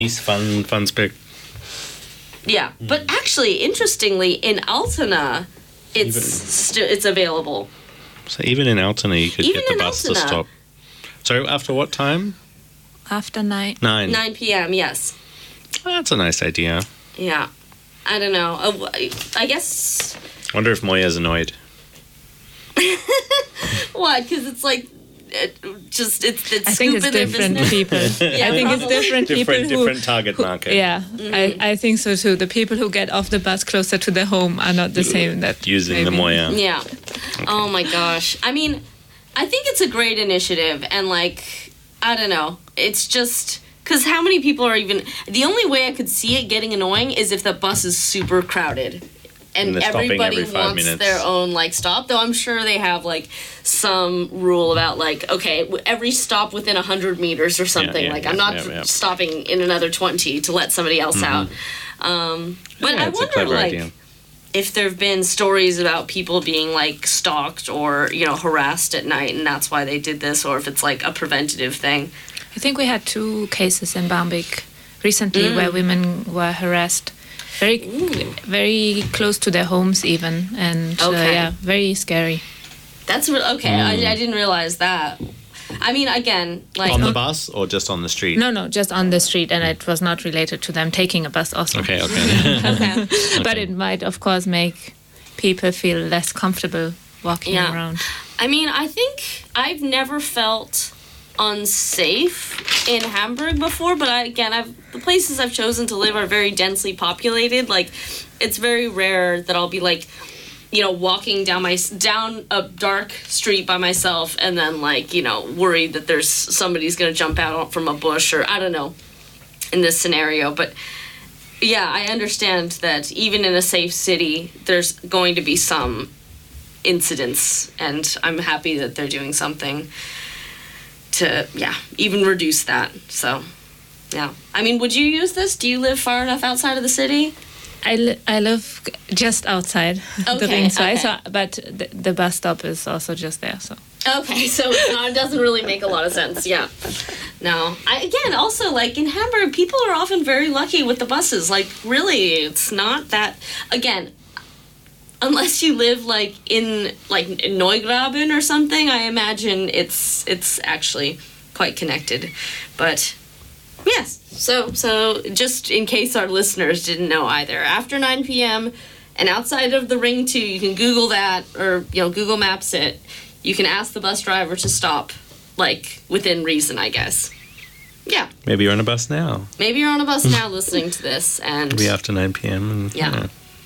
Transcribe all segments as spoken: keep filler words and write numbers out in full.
East Fun Funsberg. Yeah, mm. but actually, interestingly, in Altena, it's st- it's available. So even in Altena, you could even get the bus Altena. to stop. So after what time? After nine. Nine. nine p.m., yes. Well, that's a nice idea. Yeah. I don't know. Uh, I guess... I wonder if Moya's annoyed. What? Because it's like... It just it's it's I think it's different people. Yeah, I think probably. it's different people different, who, different target market. Yeah, Mm-hmm. I, I think so too. The people who get off the bus closer to their home are not the same. That using maybe. the Moya. Yeah. Okay. Oh my gosh. I mean, I think it's a great initiative, and like I don't know, it's just because how many people are even? The only way I could see it getting annoying is if the bus is super crowded. And, and everybody every five wants minutes. their own like stop, though I'm sure they have like some rule about like okay, every stop within a hundred meters or something. Yeah, yeah, like yeah, I'm not yeah, yeah. stopping in another twenty to let somebody else Mm-hmm. out. Um, but Yeah, I it's a wonder clever like idea. if there've been stories about people being like stalked or you know harassed at night, and that's why they did this, or if it's like a preventative thing. I think we had two cases in Barmbek recently Mm. where women were harassed. Very, Ooh. very close to their homes, even, and uh, Okay. yeah, very scary. That's re- okay. Mm. I, I didn't realize that. I mean, again, like On the bus or just on the street? No, no, just on the street, and it was not related to them taking a bus also. Okay, okay. okay. But it might, of course, make people feel less comfortable walking Yeah. around. I mean, I think I've never felt unsafe in Hamburg before, but I, again, I've the places I've chosen to live are very densely populated. Like, it's very rare that I'll be like, you know, walking down my down a dark street by myself, and then like, you know, worried that there's somebody's gonna jump out from a bush or I don't know, in this scenario. But yeah, I understand that even in a safe city, there's going to be some incidents, and I'm happy that they're doing something to, yeah, even reduce that. So, yeah. I mean, would you use this? Do you live far enough outside of the city? I, li- I live just outside the Okay, Ringzwei, okay. so, but the, the bus stop is also just there. So Okay, so it's not, it doesn't really make a lot of sense. Yeah. No. I, again, also, like, in Hamburg, people are often very lucky with the buses. Like, really, it's not that... Again, unless you live, like, in, like, in Neugraben or something, I imagine it's it's actually quite connected. But, yes. So, so just in case our listeners didn't know either, after nine p.m. and outside of the Ring two, you can Google that, or, you know, Google Maps it. You can ask the bus driver to stop, like, within reason, I guess. Yeah. Maybe you're on a bus now. Maybe you're on a bus now listening to this, and... Maybe after nine p.m. And, Yeah.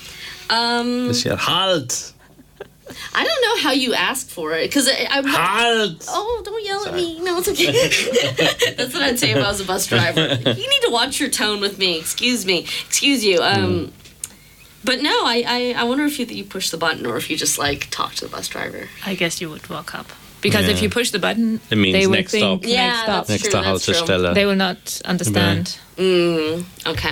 Um, Just yell, halt! I don't know how you ask for it, because I... I Halt! Oh, don't yell Sorry. at me. No, it's okay. That's what I'd say if I was a bus driver. You need to watch your tone with me. Excuse me. Excuse you. Um, Mm. But no, I, I, I wonder if you, you push the button or if you just, like, talk to the bus driver. I guess you would walk up. Because Yeah. if you push the button, It means they will next think stop. Yeah, next stop. that's Next true, to that's true. Haltestelle. They will not understand. Mm, okay.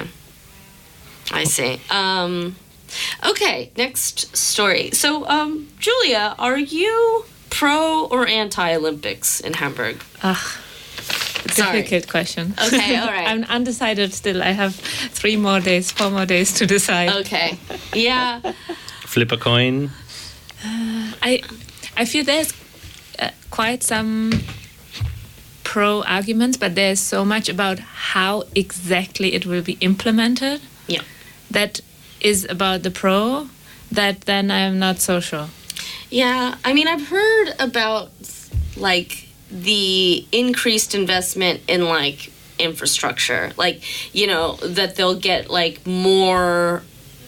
I see. Um, okay, next story. So, um, Julia, are you pro or anti-Olympics in Hamburg? Ugh, Sorry. difficult question. Okay, all right. I'm undecided still. I have three more days, four more days to decide. Okay. Yeah. Flip a coin. I I feel there's uh, quite some pro arguments, but there's so much about how exactly it will be implemented Yeah. that is about the pro that then I'm not so sure. Yeah, I mean, I've heard about, like, the increased investment in, like, infrastructure. Like, you know, that they'll get, like, more...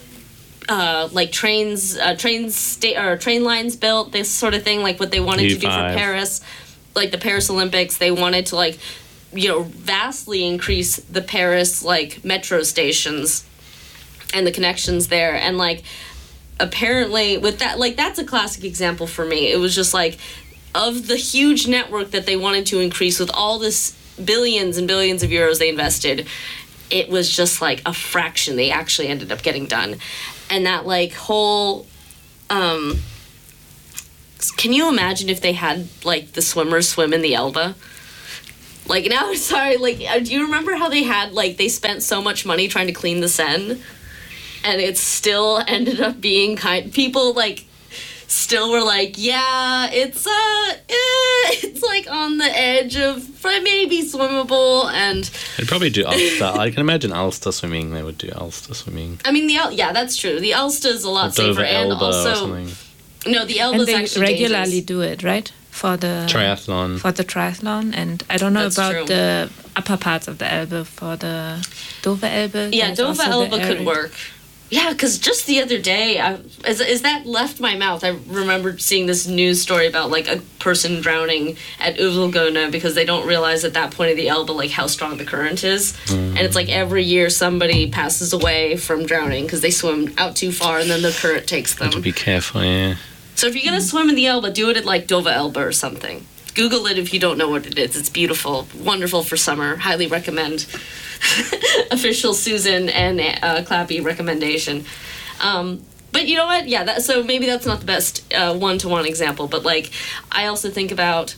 Uh, like trains, uh, trains, sta- or train lines built, this sort of thing, like what they wanted to do for U five. Paris, like the Paris Olympics. They wanted to, like, you know, vastly increase the Paris, like, metro stations and the connections there. And, like, apparently with that, like, that's a classic example for me. It was just like, of the huge network that they wanted to increase with all this billions and billions of euros they invested, it was just like a fraction they actually ended up getting done. And that, like, whole, um, can you imagine if they had, like, the swimmers swim in the Elbe? Like now, sorry, like uh, do you remember how they had like they spent so much money trying to clean the Seine, and it still ended up being kind. People like still were like, yeah, it's uh, eh, it's like on the edge of maybe swimmable, and They'd probably do Ulster. I can imagine Ulster swimming. They would do Ulster swimming. I mean the El- yeah, that's true. The Ulster is a lot Or safer, Dover and Elba or also something. no, the Elba And is they actually regularly dangerous. do it, right? For the Triathlon. for the triathlon, and I don't know That's about true. the upper parts of the Elbe for the Dover Elbe. Yeah, There's Dover also the Elba could area- work. Yeah, because just the other day, I, as, as that left my mouth, I remembered seeing this news story about like a person drowning at Uvelgona because they don't realize at that point of the Elbe like how strong the current is, and it's like every year somebody passes away from drowning because they swim out too far and then the current takes them. To be careful, yeah. So if you're gonna swim in the Elbe, do it at like Dover Elbe or something. Google it if you don't know what it is. It's beautiful, wonderful for summer. Highly recommend. Official Susan and uh, Clappy recommendation. Um, but you know what? Yeah. That, so maybe that's not the best uh, one-to-one example, but like I also think about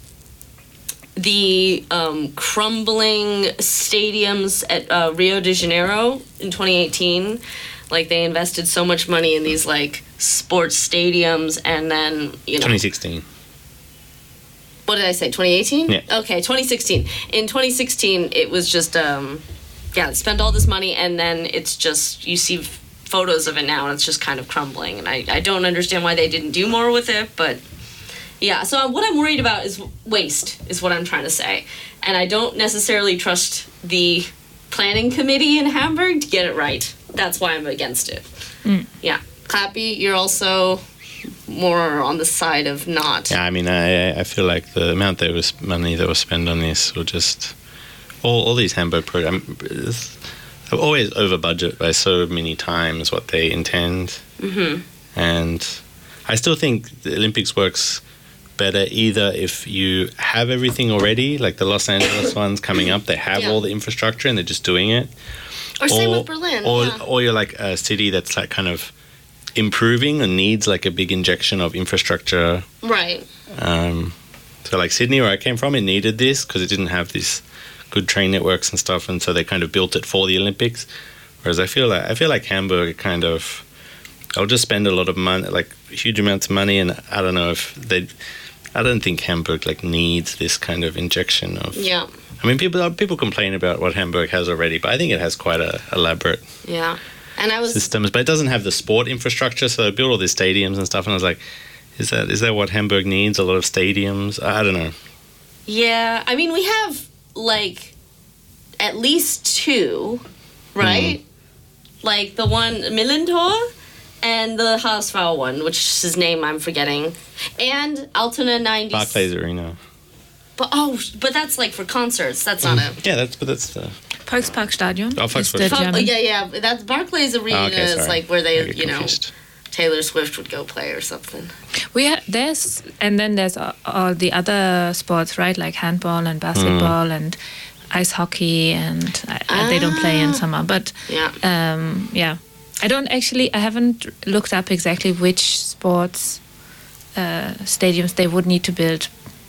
the um, crumbling stadiums at uh, Rio de Janeiro in twenty eighteen. Like they invested so much money in these like sports stadiums, and then you know. twenty sixteen. What did I say? twenty eighteen? Yeah. Okay, twenty sixteen. In twenty sixteen, it was just um, yeah, spend all this money, and then it's just you see f- photos of it now, and it's just kind of crumbling. And I, I don't understand why they didn't do more with it, but yeah. So what I'm worried about is waste, is what I'm trying to say, and I don't necessarily trust the planning committee in Hamburg to get it right. That's why I'm against it. Mm. Yeah, Clappy, you're also more on the side of not. Yeah, I mean, I I feel like the amount that was money that was spent on this will just all all these Hamburg programs are always over budget by so many times what they intend, Mm-hmm. and I still think the Olympics works better either if you have everything already, like the Los Angeles ones coming up, they have Yeah. all the infrastructure and they're just doing it, Or same with Berlin. or yeah. or you're like a city that's like kind of improving and needs like a big injection of infrastructure. Right. Um, so like Sydney, where I came from, it needed this because it didn't have these good train networks and stuff, and so they kind of built it for the Olympics. Whereas I feel like I feel like Hamburg kind of, I'll just spend a lot of money, like huge amounts of money, and I don't know if they, I don't think Hamburg like needs this kind of injection of. Yeah. I mean, people people complain about what Hamburg has already, but I think it has quite a elaborate Yeah. And I was systems, but it doesn't have the sport infrastructure. So they built all these stadiums and stuff, and I was like, is that is that what Hamburg needs? A lot of stadiums? I don't know. yeah, I mean we have like at least two, right? Like the one Millentor and the Haasvau one, which is his name I'm forgetting. And Altona ninety. Barclays Arena. But oh, but that's like for concerts. That's not it. Yeah, that's but that's the Volksparkstadion. Oh, is Volkspark- the Fuck, German. yeah, yeah. That's Barclays Arena. Oh, okay, is sorry. like where they, I get you know, confused. Taylor Swift would go play or something. We ha- there's and then there's all, all the other sports, right? Like handball and basketball Mm. and ice hockey, and uh, they don't play in Ah. summer. But Yeah. um, yeah, I don't actually. I haven't looked up exactly which sports uh, stadiums they would need to build.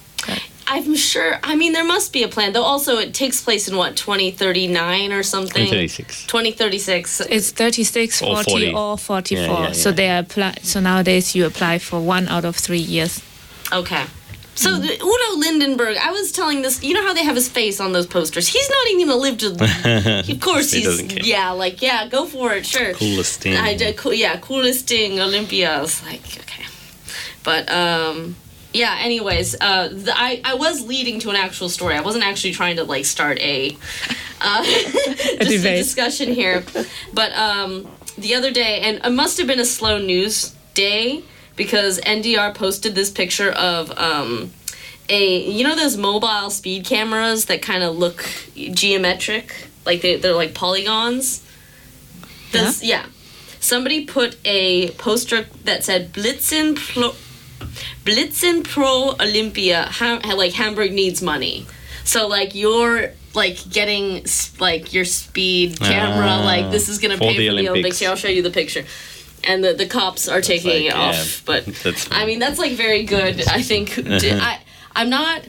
I'm sure. I mean, there must be a plan. Though, also, it takes place in what twenty thirty-nine or something. twenty thirty-six. twenty thirty-six. It's thirty-six, Or forty, forty. or forty-four. Yeah, yeah, So yeah. they apply. So nowadays you apply for one out of three years. Okay. So the, Udo Lindenberg, I was telling this. You know how they have his face on those posters. He's not even gonna live to. Of course, He he's doesn't care. yeah, like yeah, go for it, sure. Coolest thing. I did, cool, yeah, coolest thing, Olympia. I was like, okay, but um, yeah. Anyways, uh, the, I I was leading to an actual story. I wasn't actually trying to like start a uh, just a debate. discussion here, but um, the other day, and it must have been a slow news day because N D R posted this picture of um, a you know those mobile speed cameras that kind of look geometric, like they they're like polygons. This, yeah. Somebody put a poster that said Blitzen Pro, Blitzen Pro Olympia, ha, like Hamburg needs money. So like you're like getting s- like your speed camera, Ah, like this is gonna for pay the for the Olympics. Olympics. Here, I'll show you the picture. And the, the cops are taking like, it yeah, off, but that's I mean that's like very good. I think I I'm not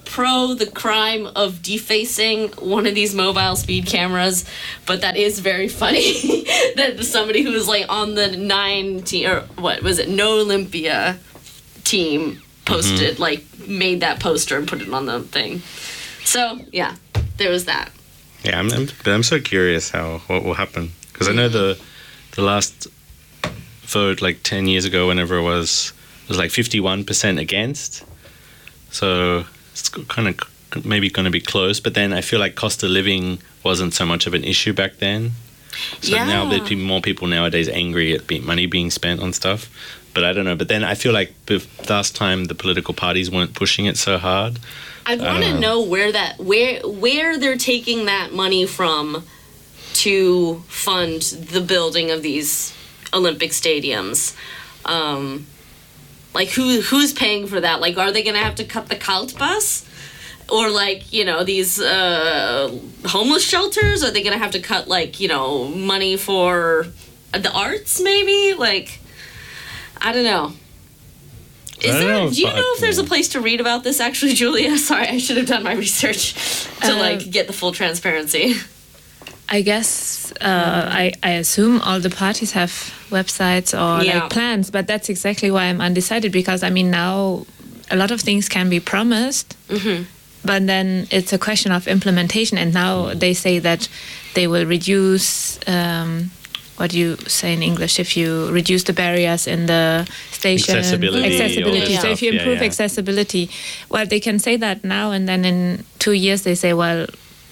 pro the crime of defacing one of these mobile speed cameras, but that is very funny that somebody who was like on the nine team, or what was it, No Olympia team posted, mm-hmm. like made that poster and put it on the thing. So yeah, there was that. Yeah, I'm, I'm, but I'm so curious how what will happen, because mm-hmm. I know the the last vote like ten years ago, whenever it was, was like fifty-one percent against. So it's kind of maybe going to be close, but then I feel like cost of living wasn't so much of an issue back then. So yeah. now there's more people nowadays angry at be- money being spent on stuff. But I don't know. But then I feel like last time the political parties weren't pushing it so hard. I want to know. know where that where where they're taking that money from to fund the building of these Olympic stadiums. Um, like who who's paying for that? Like, are they going to have to cut the cult bus? Or like, you know, these uh, homeless shelters? Are they going to have to cut, like, you know, money for the arts maybe? Like, I don't know. Is I there? know Do you if I- know if there's a place to read about this? Actually, Julia, sorry, I should have done my research to Um, like get the full transparency. I guess uh, I, I assume all the parties have websites or Yeah. like plans, but that's exactly why I'm undecided, because I mean now a lot of things can be promised, Mm-hmm. but then it's a question of implementation. And now they say that they will reduce. Um, what do you say in English? If you reduce the barriers in the station, Accessibility, accessibility. all that So if you stuff, yeah, improve yeah. accessibility, well, they can say that now, and then in two years they say, well,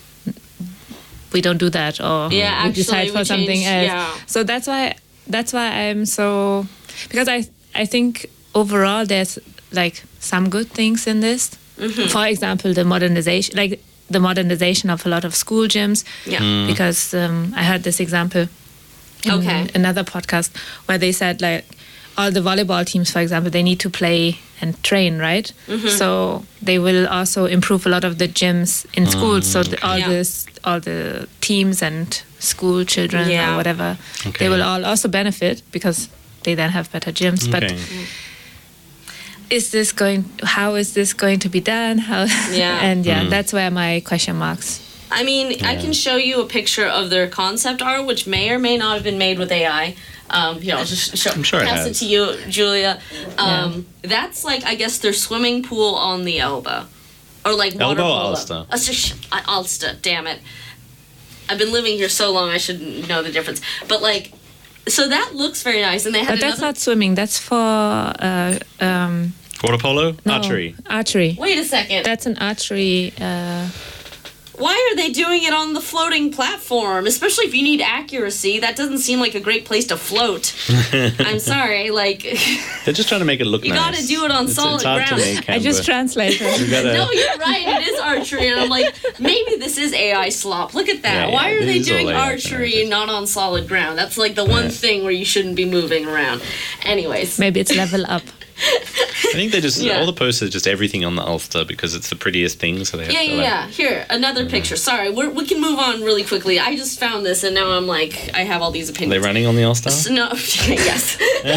we don't do that, or Yeah, we actually, decide for we something changed- else. yeah. So that's why that's why I'm so, because I I think overall there's like some good things in this. Mm-hmm. For example, the modernization, like the modernization of a lot of school gyms. Yeah. Because um, I heard this example in Okay. another podcast where they said like all the volleyball teams, for example, they need to play and train, right? Mm-hmm. So they will also improve a lot of the gyms in schools. So the, all Yeah. this, all the teams and school children Yeah. or whatever, Okay. they will all also benefit because they then have better gyms. But Okay. is this going? How is this going to be done? How? Yeah. and yeah, Mm. that's where my question marks. I mean, I can show you a picture of their concept art, which may or may not have been made with A I. Um, you know, I'll just show, I'm sure it pass has. it to you, Julia. Um, That's like, I guess, their swimming pool on the Elba. Or like water Elba or polo. Ulster? Uh, sh- uh, Ulster, damn it. I've been living here so long, I should know the difference. But like, so that looks very nice. And they had But that's another... not swimming. That's for uh, um, Water polo? no, Archery? Archery. Wait a second. That's an archery. Uh, Why are they doing it on the floating platform? Especially if you need accuracy, that doesn't seem like a great place to float. I'm sorry, like They're just trying to make it look you nice. gotta do it on It's- solid it's hard to ground. make I just Amber. translated. You gotta- No, you're right. It is archery, and I'm like, maybe this is A I slop. Look at that. Yeah, yeah, Why are this they is all doing A I archery generated. not on solid ground? That's like the one Yeah. thing where you shouldn't be moving around. Anyways, Maybe it's level up. I think they just Yeah. all the posters just everything on the Ulster because it's the prettiest thing. So they have yeah, to yeah, like, yeah. Here, another picture. Sorry, we're, we can move on really quickly. I just found this, and now I'm like, I have all these Are opinions. they running on the Ulster? S- No, yes.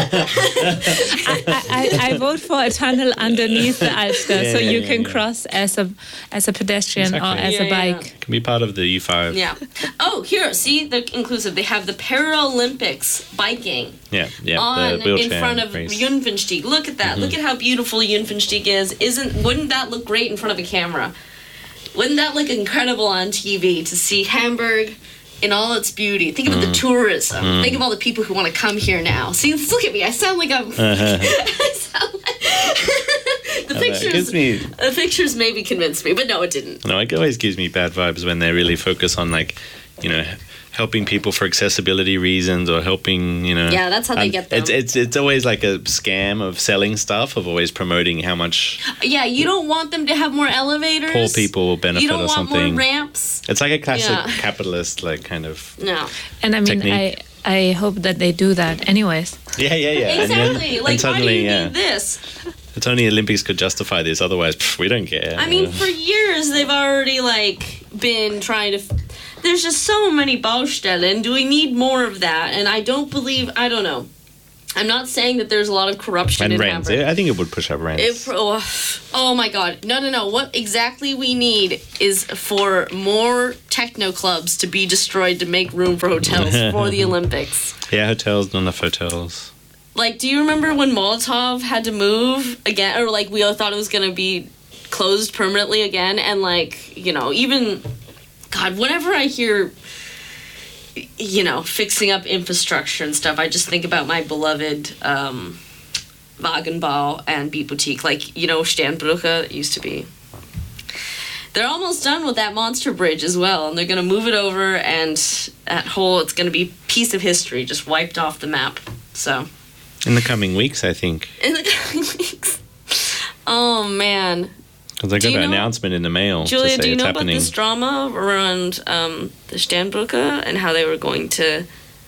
I, I, I vote for a tunnel underneath the Ulster, Yeah, so yeah, you yeah, can yeah. cross as a as a pedestrian or Exactly. as Yeah, a yeah, bike. Can be part of the U five. Yeah. Oh, here, see, they're inclusive. They have the Paralympics biking yeah, yeah. on the wheelchair in front of race. Junvensteig. Look at that. Mm-hmm. Look at how beautiful Junvensteig is. Isn't wouldn't that look great in front of a camera? Wouldn't that look incredible on T V to see Hamburg in all its beauty? Think about the Mm. tourism. Think of all the people who want to come here now. See, look at me. I sound like I'm. I sound like the Uh, that pictures. gives me The pictures maybe convinced me, but no, it didn't. no. It always gives me bad vibes when they really focus on like, you know, helping people for accessibility reasons or helping, you know. Yeah, that's how they and get them. It's it's it's always like a scam of selling stuff of always promoting how much Yeah, you don't want them to have more elevators. poor people will benefit You don't or want something. more ramps. It's like a classic Yeah. capitalist like kind of. No. And I mean, Technique. I I hope that they do that anyways. Yeah, yeah, yeah. And then- Exactly. and like, why do suddenly, you yeah. need this? It's only Olympics could justify this. Otherwise, pff, we don't care. I mean, for years they've already like been trying to. F- There's just so many Baustellen. Do we need more of that? And I don't believe. I don't know. I'm not saying that there's a lot of corruption And in rents. Hamburg. I think it would push up rents. It, oh, oh my god. No, no, no. What exactly we need is for more techno clubs to be destroyed to make room for hotels for the Olympics. Yeah, hotels, not enough hotels. Like, do you remember when Molotov had to move again? Or, like, we all thought it was going to be closed permanently again? And, like, you know, even... God, whenever I hear... you know, fixing up infrastructure and stuff, I just think about my beloved um, Wagenbau and Beat Boutique. Like, you know, Sternbrücke it used to be. They're almost done with that monster bridge as well, and they're going to move it over, and that whole, it's going to be a piece of history just wiped off the map. So. In the coming weeks, I think. In the coming weeks. Oh, man. Because I Do got you an know- announcement in the mail Julia, to say do you it's know happening. about this drama around um, the Sternbrücke and how they were going to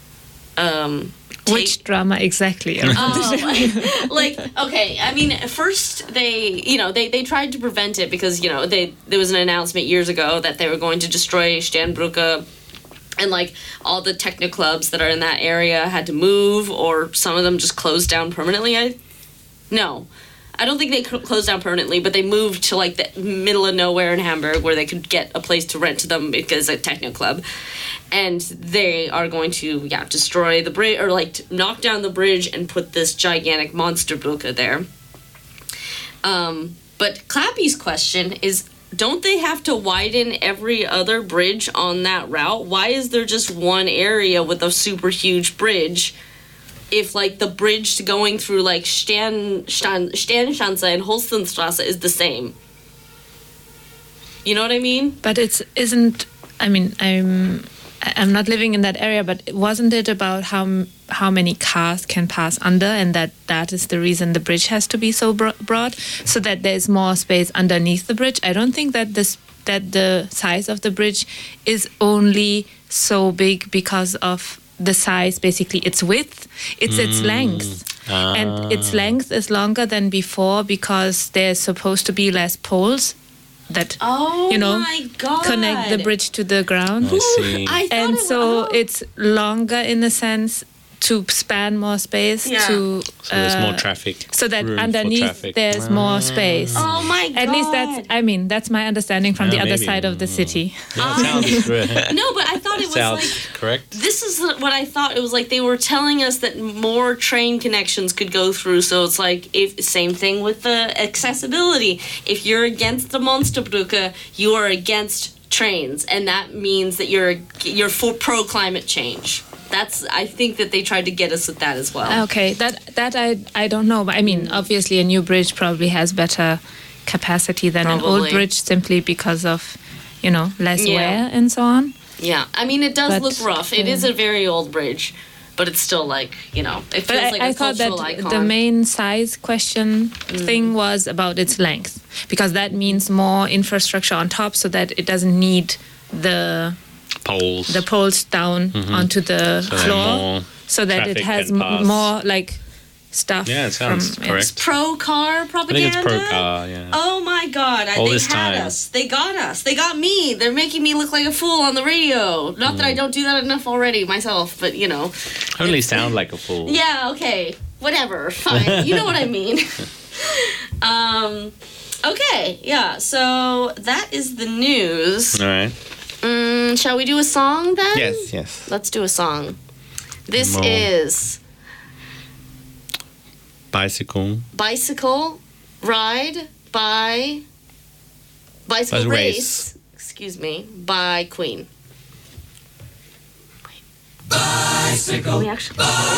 um, take... Which drama exactly? Oh, like, okay, I mean, at first they, you know, they, they tried to prevent it because, you know, they there was an announcement years ago that they were going to destroy Sternbrücke, and, like, all the techno clubs that are in that area had to move, or some of them just closed down permanently. I No. I don't think they cl- closed down permanently, but they moved to, like, the middle of nowhere in Hamburg where they could get a place to rent to them because it's a techno club. And they are going to, yeah, destroy the bridge, or, like, t- knock down the bridge and put this gigantic monster Brücke there. Um, but Clappy's question is, don't they have to widen every other bridge on that route? Why is there just one area with a super huge bridge if, like, the bridge going through, like, Stern, Stern, Sternschanze and Holstenstrasse is the same? You know what I mean? But it's isn't. I mean, I'm I'm not living in that area, but wasn't it about how m- how many cars can pass under, and that that is the reason the bridge has to be so bro- broad, so that there's more space underneath the bridge? I don't think that this that the size of the bridge is only so big because of the size, basically its width, it's its length. Ah. And its length is longer than before because there's supposed to be less poles that Oh, you know my God. connect the bridge to the ground. I see. I thought And it so was, it's longer in a sense to span more space Yeah. to So there's more uh, traffic. so that room for underneath traffic. there's more space. Oh, my God. At least that's I mean that's my understanding from Yeah, the other maybe. side of the city. Yeah, it sounds correct. No, but I thought it was, Sounds like... correct. This is what I thought. It was like they were telling us that more train connections could go through. So it's like, if same thing with the accessibility. If you're against the Monsterbrücke, you are against trains, and that means that you're you're for pro climate change. That's I think that they tried to get us with that as well. Okay, that that I I don't know, but I mean obviously a new bridge probably has better capacity than an Probably. old bridge simply because of you know less Yeah. wear and so on. Yeah, I mean it does But, look rough. It yeah. is a very old bridge, but it's still like you know it But feels I, like I a thought that cultural icon. the main size question thing was about its length, because that means more infrastructure on top, so that it doesn't need the Poles. the poles down onto the So then floor, more so that it traffic has can m- pass. more like stuff. Yeah, it sounds from correct. pro car I think propaganda. it's pro car, yeah. Oh my god, I, All they this had time. us. They got us. They got me. They're making me look like a fool on the radio. Not that I don't do that enough already myself, but you know. Only sound like a fool. Yeah, okay. Whatever. Fine. You know what I mean. um okay, yeah. So that is the news. All right. Mm, shall we do a song then? Yes, yes. Let's do a song. This More. is Bicycle. Bicycle Ride by Bicycle By Race. Race. Excuse me, by Queen. Bicycle. We actually